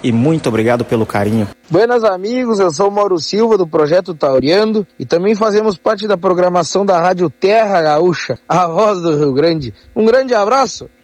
e muito obrigado pelo carinho. Buenas amigos, eu sou o Mauro Silva do Projeto Tauriando e também fazemos parte da programação da Rádio Terra Gaúcha, a voz do Rio Grande. Um grande abraço!